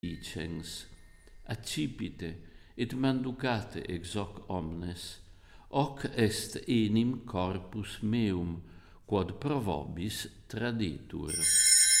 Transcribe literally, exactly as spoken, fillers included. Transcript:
dicens, accipite et manducate ex hoc omnes, hoc est enim corpus meum, quod pro vobis traditur.